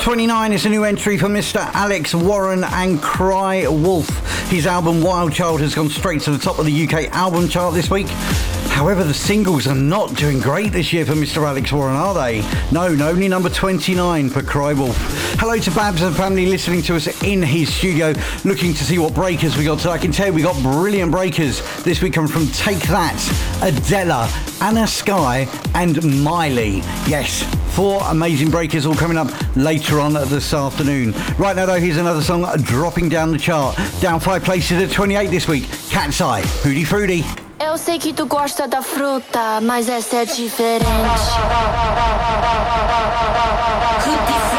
29 is a new entry for Mr. Alex Warren and Cry Wolf. His album Wild Child has gone straight to the top of the UK album chart this week. However, the singles are not doing great this year for Mr. Alex Warren, are they? No, only number 29 for Cry Wolf. Hello to Babs and family listening to us in his studio, looking to see what breakers we got today. I can tell you we got brilliant breakers this week coming from Take That, Adela, Anna Sky and Miley. Yes, 4 amazing breakers all coming up later on this afternoon. Right now though, here's another song dropping down the chart. Down 5 places at 28 this week. Cat's Eye, Hootie Fruity. Eu sei que tu gosta da fruta, mas essa é diferente. Hootie